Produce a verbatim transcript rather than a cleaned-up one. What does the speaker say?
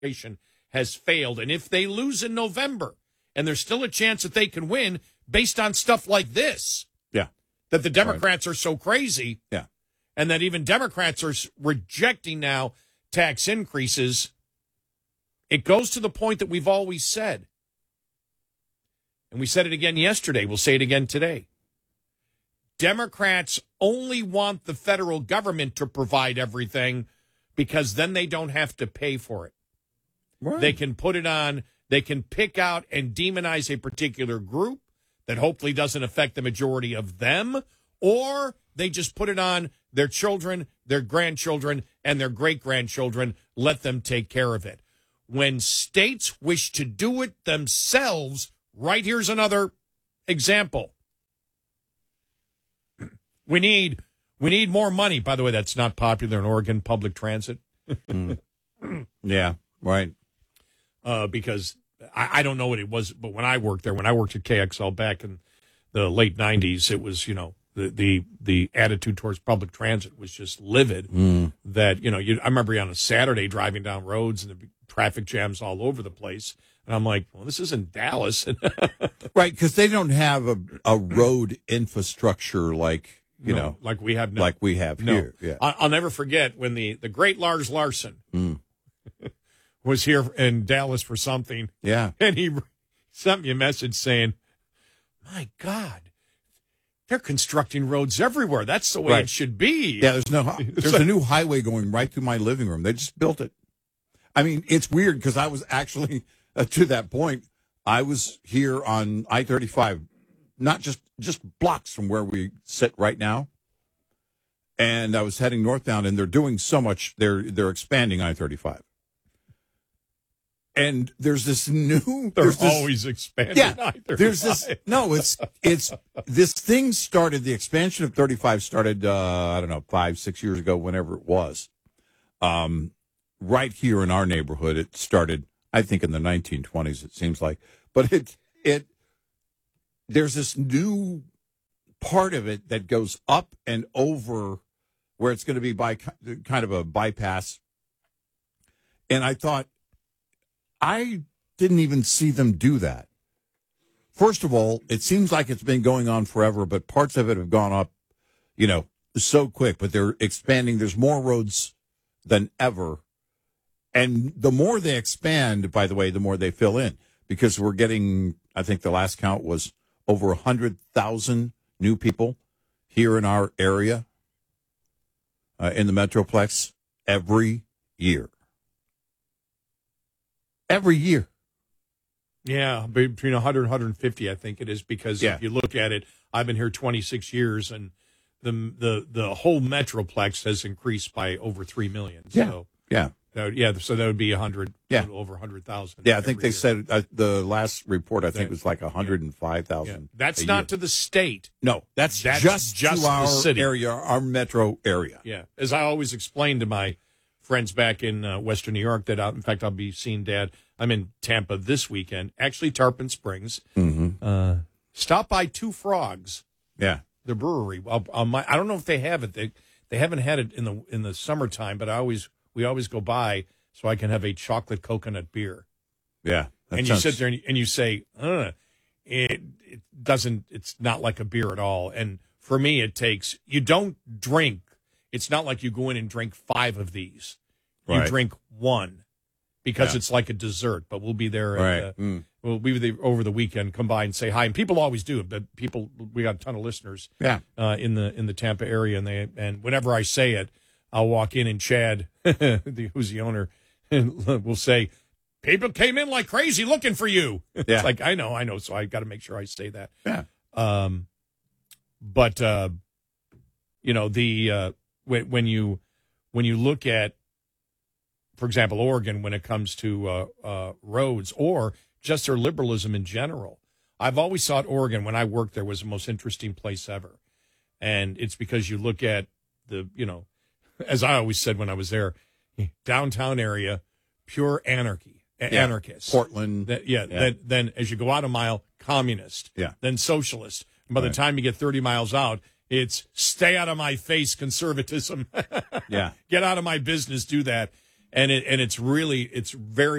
has failed. And if they lose in November, and there's still a chance that they can win based on stuff like this, yeah, that the Democrats right. are so crazy, yeah, and that even Democrats are rejecting now tax increases, it goes to the point that we've always said. And we said it again yesterday. We'll say it again today. Democrats only want the federal government to provide everything because then they don't have to pay for it. Right. They can put it on, they can pick out and demonize a particular group that hopefully doesn't affect the majority of them, or they just put it on their children, their grandchildren, and their great-grandchildren. Let them take care of it. When states wish to do it themselves, right, here's another example. We need we need more money. By the way, that's not popular in Oregon, public transit. mm. Yeah, right. Uh, because I, I don't know what it was, but when I worked there, when I worked at K X L back in the late nineties, it was, you know, the the, the attitude towards public transit was just livid. Mm. That, you know, you, I remember on a Saturday driving down roads and the traffic jams all over the place. And I'm like, well, this isn't Dallas. Right, because they don't have a, a road infrastructure like, you no, know, like we have now. Like we have no. here. Yeah. I, I'll never forget when the, the great Lars Larson mm. was here in Dallas for something. Yeah. And he sent me a message saying, my God, they're constructing roads everywhere. That's the way right. it should be. Yeah, there's no there's a new highway going right through my living room. They just built it. I mean, it's weird because I was actually, uh, to that point, I was here on I thirty-five, not just, just blocks from where we sit right now. And I was heading northbound, and they're doing so much. They're they're expanding I thirty-five. And there's this new. They're this, always expanding. Yeah, I thirty-five. There's this. No, it's it's this thing started. The expansion of thirty-five started. Uh, I don't know, five, six years ago, whenever it was. Um, right here in our neighborhood, it started. I think in the nineteen twenties. It seems like, but it it there's this new part of it that goes up and over where it's going to be by kind of a bypass. And I thought, I didn't even see them do that. First of all, it seems like it's been going on forever, but parts of it have gone up, you know, so quick, but they're expanding. There's more roads than ever. And the more they expand, by the way, the more they fill in, because we're getting, I think the last count was over one hundred thousand new people here in our area, uh, in the Metroplex, every year. Every year. Yeah, between one hundred and one hundred fifty, I think it is, because yeah. if you look at it, I've been here twenty-six years, and the the the whole Metroplex has increased by over three million. Yeah, so, yeah. That would, yeah, so that would be one hundred, yeah. over one hundred thousand. Yeah, I think they year. said uh, the last report, I think, that, was like one hundred five thousand. Yeah. That's not year. To the state. No, that's, that's just, just to our the city. area, our metro area. Yeah, as I always explain to my friends back in uh, Western New York, that out, in fact, I'll be seeing Dad. I'm in Tampa this weekend, actually Tarpon Springs. Mm-hmm. Uh, stop by Two Frogs. Yeah. The brewery. I'll, I'll, my, I don't know if they have it. They they haven't had it in the in the summertime, but I always we always go by so I can have a chocolate coconut beer. Yeah. And sounds... you sit there and you, and you say, uh, it it doesn't. It's not like a beer at all. And for me, it takes. You don't drink. It's not like you go in and drink five of these. You right. drink one. Because yeah. it's like a dessert, but we'll be there. At, right. uh, mm. We'll be there over the weekend. Come by and say hi, and people always do. But people, we got a ton of listeners. Yeah. Uh, in the in the Tampa area, and they and whenever I say it, I'll walk in and Chad, the, who's the owner, will say, "People came in like crazy looking for you." Yeah. It's like I know, I know. So I got to make sure I say that. Yeah. Um, but uh, you know the uh, when when you when you look at, for example, Oregon, when it comes to uh, uh, roads or just their liberalism in general. I've always thought Oregon, when I worked there, was the most interesting place ever. And it's because you look at the, you know, as I always said when I was there, downtown area, pure anarchy, yeah. anarchist. Portland. That, yeah. yeah. Then, then as you go out a mile, communist. Yeah. Then socialist. And by right. the time you get thirty miles out, it's stay out of my face conservatism. yeah. Get out of my business, do that. and it and it's really it's very